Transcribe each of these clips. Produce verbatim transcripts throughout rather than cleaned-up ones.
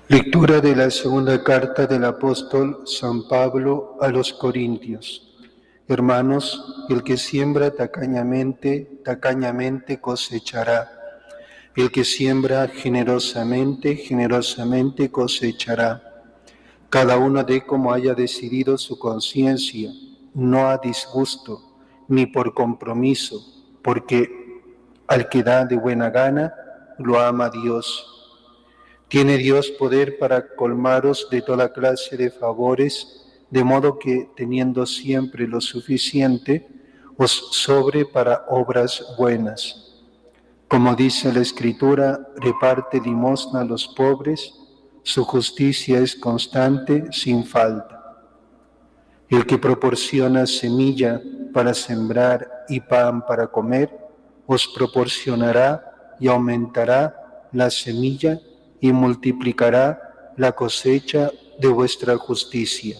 Lectura de la segunda carta del apóstol San Pablo a los Corintios. Hermanos, el que siembra tacañamente, tacañamente cosechará. El que siembra generosamente, generosamente cosechará. Cada uno dé como haya decidido su conciencia, no a disgusto, ni por compromiso, porque al que da de buena gana, lo ama Dios. Tiene Dios poder para colmaros de toda clase de favores, de modo que, teniendo siempre lo suficiente, os sobre para obras buenas. Como dice la Escritura, reparte limosna a los pobres, su justicia es constante, sin falta. El que proporciona semilla para sembrar y pan para comer, os proporcionará y aumentará la semilla y multiplicará la cosecha de vuestra justicia.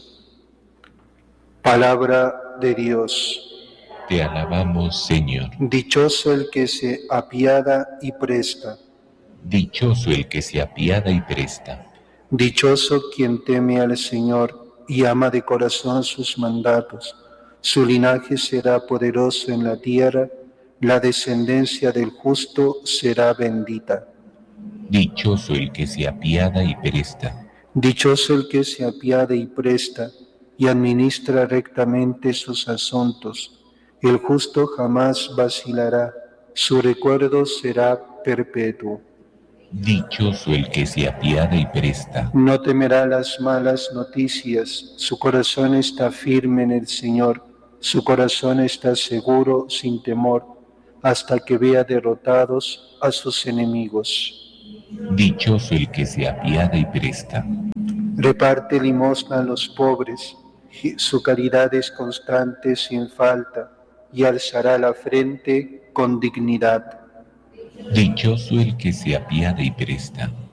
Palabra de Dios. Te alabamos, Señor. Dichoso el que se apiada y presta. Dichoso el que se apiada y presta. Dichoso quien teme al Señor y ama de corazón sus mandatos. Su linaje será poderoso en la tierra, la descendencia del justo será bendita. Dichoso el que se apiada y presta. Dichoso el que se apiada y presta y administra rectamente sus asuntos. El justo jamás vacilará, su recuerdo será perpetuo. Dichoso el que se apiada y presta. No temerá las malas noticias, su corazón está firme en el Señor, su corazón está seguro sin temor, hasta que vea derrotados a sus enemigos. Dichoso el que se apiada y presta. Reparte limosna a los pobres, su caridad es constante sin falta, y alzará la frente con dignidad. Dichoso el que se apiada y presta.